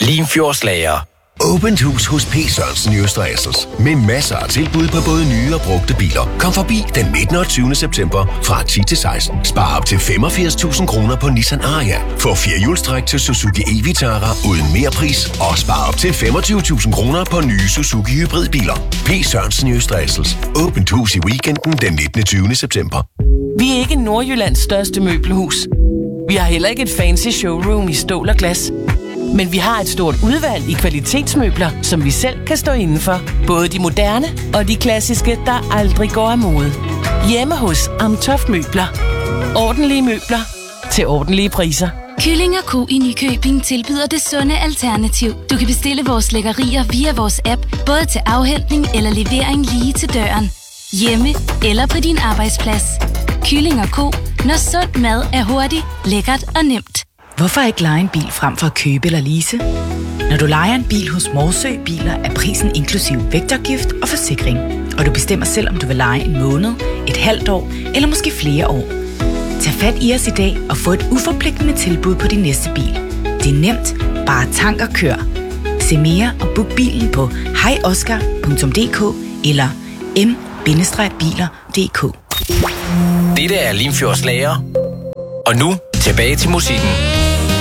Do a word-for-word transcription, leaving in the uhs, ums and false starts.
Limfjordslager. Åbent hus hos P. Sørensen i Østre Assels. Med masser af tilbud på både nye og brugte biler. Kom forbi den nittende og tyvende september fra ti til seksten. Spar op til femogfirs tusind kroner på Nissan Ariya. Få firehjulstræk til Suzuki e-Vitara uden merpris. Og spar op til femogtyve tusind kroner på nye Suzuki hybridbiler. P. Sørensen i Østre Assels. Åbent hus i weekenden den nittende og tyvende september. Vi er ikke Nordjyllands største møbelhus. Vi har heller ikke et fancy showroom i stål og glas. Men vi har et stort udvalg i kvalitetsmøbler, som vi selv kan stå inden for. Både de moderne og de klassiske, der aldrig går af mode. Hjemme hos Amtoft Møbler. Ordentlige møbler til ordentlige priser. Kylling og Ko i Nykøbing tilbyder det sunde alternativ. Du kan bestille vores lækkerier via vores app, både til afhentning eller levering lige til døren. Hjemme eller på din arbejdsplads. Kylling og Ko, når sund mad er hurtigt, lækkert og nemt. Hvorfor ikke leje en bil frem for at købe eller lease? Når du lejer en bil hos Morsø Biler, er prisen inklusiv vægtafgift og forsikring. Og du bestemmer selv, om du vil leje en måned, et halvt år eller måske flere år. Tag fat i os i dag og få et uforpligtende tilbud på din næste bil. Det er nemt. Bare tank og kør. Se mere og book bilen på hej oscar punktum d k eller m bindestreg biler punktum d k. Dette er Limfjordslager. Og nu tilbage til musikken.